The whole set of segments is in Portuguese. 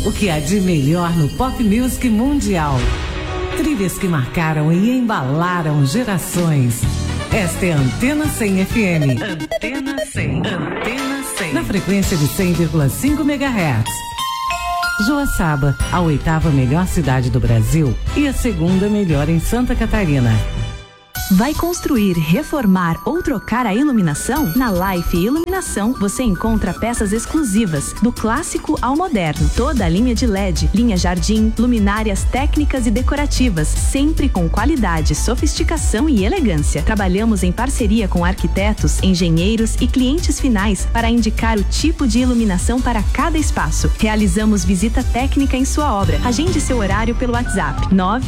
O que há de melhor no pop music mundial. Trilhas que marcaram e embalaram gerações. Esta é a Antena 100 FM. Antena 100. Antena 100. Na frequência de 100,5 MHz. Joaçaba, a 8ª melhor cidade do Brasil e a 2ª melhor em Santa Catarina. Vai construir, reformar ou trocar a iluminação? Na Life Iluminação você encontra peças exclusivas, do clássico ao moderno. Toda a linha de LED, linha jardim, luminárias técnicas e decorativas, sempre com qualidade, sofisticação e elegância. Trabalhamos em parceria com arquitetos, engenheiros e clientes finais para indicar o tipo de iluminação para cada espaço. Realizamos visita técnica em sua obra. Agende seu horário pelo WhatsApp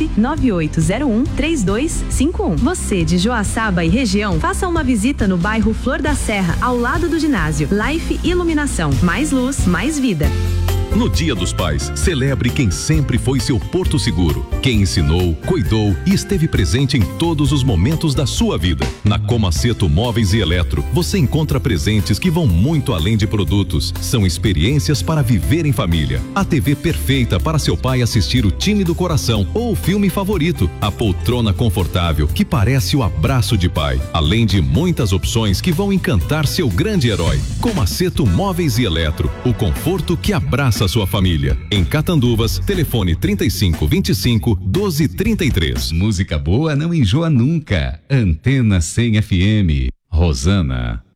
998013251. Você de Joaçaba e região, faça uma visita no bairro Flor da Serra, ao lado do ginásio. Life Iluminação, mais luz, mais vida. No Dia dos Pais, celebre quem sempre foi seu porto seguro, quem ensinou, cuidou e esteve presente em todos os momentos da sua vida. Na Comaceto Móveis e Eletro, você encontra presentes que vão muito além de produtos. São experiências para viver em família. A TV perfeita para seu pai assistir o time do coração ou o filme favorito. A poltrona confortável que parece o abraço de pai. Além de muitas opções que vão encantar seu grande herói. Comaceto Móveis e Eletro, o conforto que abraça a sua família. Em Catanduvas, telefone 3525-1233. Música boa não enjoa nunca. Antena 100 FM. Rosana.